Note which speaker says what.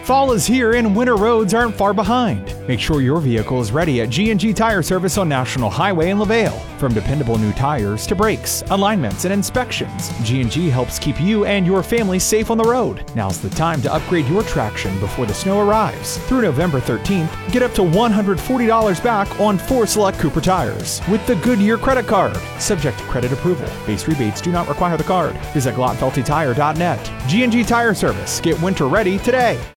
Speaker 1: Fall is here and winter roads aren't far behind. Make sure your vehicle is ready at G&G Tire Service on National Highway in LaVale. From dependable new tires to brakes, alignments, and inspections, G&G helps keep you and your family safe on the road. Now's the time to upgrade your traction before the snow arrives. Through November 13th, get up to $140 back on 4 select Cooper tires with the Goodyear credit card. Subject to credit approval. Base rebates do not require the card. Visit GlockFeltyTire.net. G&G Tire Service. Get winter ready today.